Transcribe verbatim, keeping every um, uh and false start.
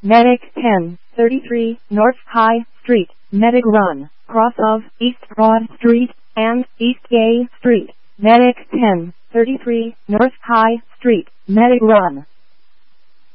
Medic ten thirty-three, North High Street, Medic Run, cross of East Broad Street and East Gay Street. Medic ten thirty-three, North High Street, Medic Run.